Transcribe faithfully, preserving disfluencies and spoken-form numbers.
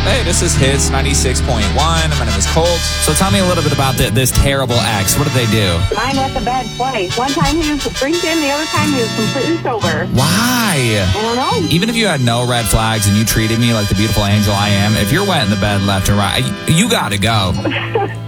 Hey, this is Hits ninety-six point one. My name is Colt. So tell me a little bit about the, this terrible ex. What did they do? Mine was a bad play. One time he was drinking, the other time he was completely sober. Why? I don't know. Even if you had no red flags and you treated me like the beautiful angel I am, if you're wet in the bed left and right, you gotta go.